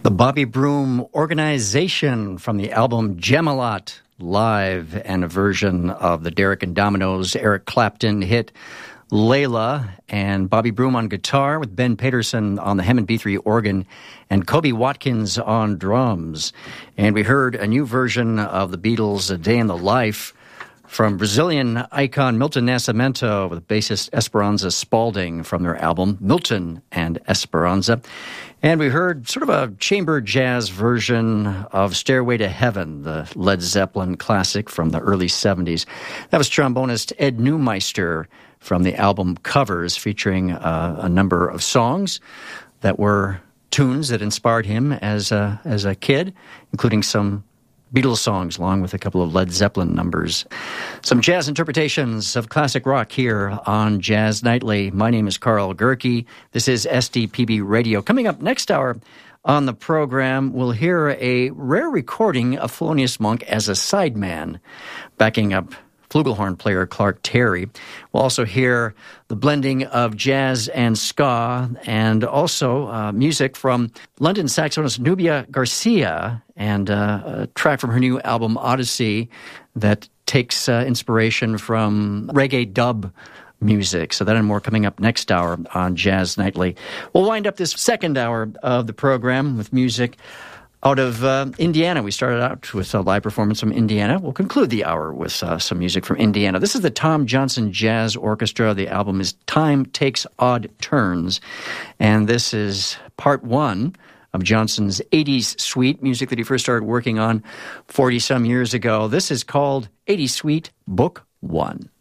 The Bobby Broom Organization from the album Jam-A-Lot Live, and a version of the Derek and Dominoes Eric Clapton hit Layla, and Bobby Broom on guitar with Ben Peterson on the Hammond B3 organ and Kobe Watkins on drums. And we heard a new version of the Beatles' A Day in the Life from Brazilian icon Milton Nascimento with bassist Esperanza Spalding from their album Milton and Esperanza. And we heard sort of a chamber jazz version of Stairway to Heaven, the Led Zeppelin classic from the early 70s. That was trombonist Ed Neumeister from the album Covers, featuring a number of songs that were tunes that inspired him as a kid, including some Beatles songs, along with a couple of Led Zeppelin numbers. Some jazz interpretations of classic rock here on Jazz Nightly. My name is Carl Gerke. This is SDPB Radio. Coming up next hour on the program, we'll hear a rare recording of Thelonious Monk as a sideman, backing up flugelhorn player Clark Terry. We'll also hear the blending of jazz and ska, and also music from London saxophonist Nubia Garcia, and a track from her new album Odyssey that takes inspiration from reggae dub music. So that and more coming up next hour on Jazz Nightly. We'll wind up this second hour of the program with music out of Indiana. We started out with a live performance from Indiana. We'll conclude the hour with some music from Indiana. This is the Tom Johnson Jazz Orchestra. The album is Time Takes Odd Turns, and this is part one of Johnson's 80s Suite, music that he first started working on 40-some years ago. This is called 80s Suite Book 1.